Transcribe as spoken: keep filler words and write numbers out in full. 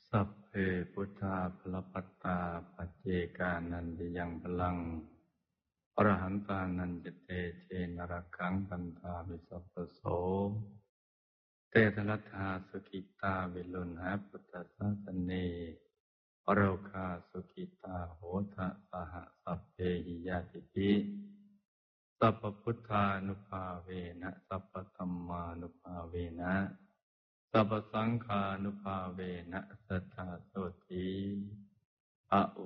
สัพเพพุทธาภลปัตตาปัจเจกานันติยังพลังอรหันตานันจเตเชนรกังปันตาวิสัพพโสเตทรัตถาสุขิตาวิลุณหะพุทธศาสเนอโรคาสุขิตาโหทะสหสัพเพหิยาติปิสัพพพุทธานุภาเวนะสัพพธัมมานุภาเวนะสัพพสังฆานุภาเวนะสัทธาโสติอะ